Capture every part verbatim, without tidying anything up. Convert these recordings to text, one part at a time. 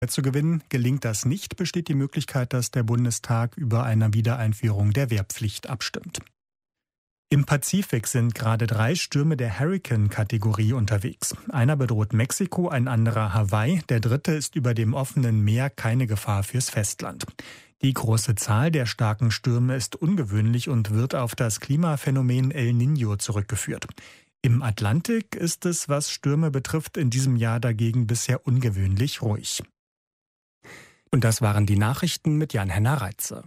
zu gewinnen. Gelingt das nicht, besteht die Möglichkeit, dass der Bundestag über eine Wiedereinführung der Wehrpflicht abstimmt. Im Pazifik sind gerade drei Stürme der Hurrikan-Kategorie unterwegs. Einer bedroht Mexiko, ein anderer Hawaii, der dritte ist über dem offenen Meer keine Gefahr fürs Festland. Die große Zahl der starken Stürme ist ungewöhnlich und wird auf das Klimaphänomen El Niño zurückgeführt. Im Atlantik ist es, was Stürme betrifft, in diesem Jahr dagegen bisher ungewöhnlich ruhig. Und das waren die Nachrichten mit Jan-Henner Reitze.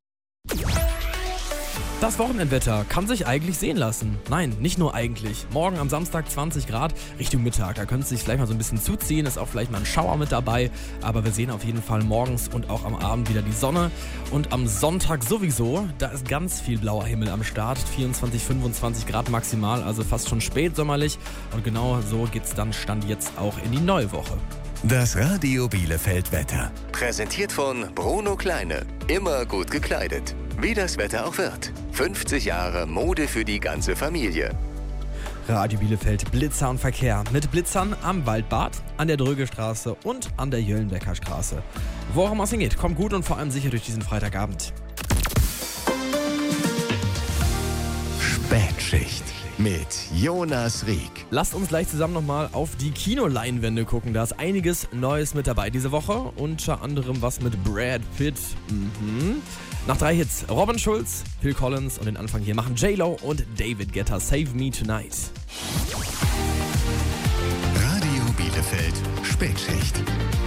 Das Wochenendwetter kann sich eigentlich sehen lassen. Nein, nicht nur eigentlich. Morgen am Samstag zwanzig Grad, Richtung Mittag. Da könnte es sich vielleicht mal so ein bisschen zuziehen, ist auch vielleicht mal ein Schauer mit dabei. Aber wir sehen auf jeden Fall morgens und auch am Abend wieder die Sonne. Und am Sonntag sowieso, da ist ganz viel blauer Himmel am Start. vierundzwanzig, fünfundzwanzig Grad maximal, also fast schon spätsommerlich. Und genau so geht's dann Stand jetzt auch in die neue Woche. Das Radio Bielefeld Wetter. Präsentiert von Bruno Kleine. Immer gut gekleidet. Wie das Wetter auch wird. fünfzig Jahre Mode für die ganze Familie. Radio Bielefeld Blitzer und Verkehr. Mit Blitzern am Waldbad, an der Drögestraße und an der Jöllenbecker Straße. Wo auch immer es hingeht, kommt gut und vor allem sicher durch diesen Freitagabend. Spätschicht mit Jonas Rieck. Lasst uns gleich zusammen nochmal auf die Kinoleinwände gucken. Da ist einiges Neues mit dabei diese Woche. Unter anderem was mit Brad Pitt. Mhm. Nach drei Hits Robin Schulz, Phil Collins und den Anfang hier machen J-Lo und David Guetta Save Me Tonight. Radio Bielefeld Spätschicht.